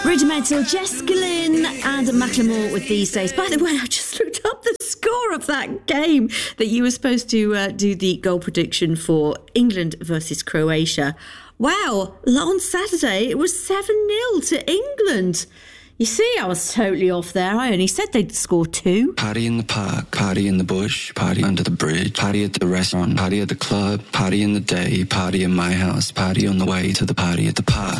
Rudimental, Jessica Lynn and Macklemore with These Days. By the way, I just looked up the score of that game that you were supposed to do the goal prediction for, England versus Croatia. Wow, on Saturday it was 7-0 to England. You see, I was totally off there. I only said they'd score 2. Party in the park, party in the bush, party under the bridge, party at the restaurant, party at the club, party in the day, party in my house, party on the way to the party at the park.